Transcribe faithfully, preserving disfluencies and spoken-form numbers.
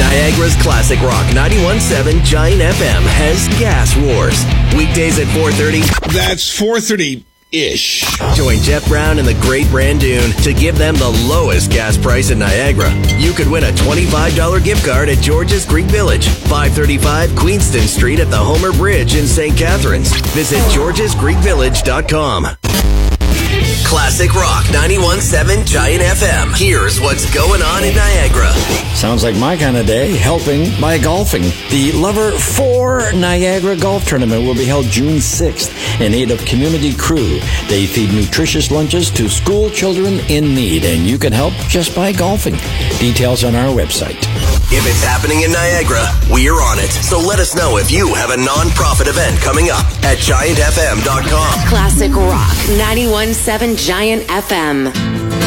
Niagara's Classic Rock ninety-one point seven Giant F M has Gas Wars. Weekdays at four thirty. That's four thirty-ish. Join Jeff Brown and the Great Brandoon to give them the lowest gas price in Niagara. You could win a twenty-five dollars gift card at George's Greek Village, five thirty-five Queenston Street at the Homer Bridge in Saint Catharines. Visit georges greek village dot com. Classic Rock ninety-one point seven Giant F M. Here's what's going on in Niagara. Sounds like my kind of day, helping by golfing. The Lover four Niagara Golf Tournament will be held June sixth in aid of Community Crew. They feed nutritious lunches to school children in need, and you can help just by golfing. Details on our website. If it's happening in Niagara, we're on it. So let us know if you have a non-profit event coming up at giant f m dot com. Classic Rock ninety-one point seven Giant F M.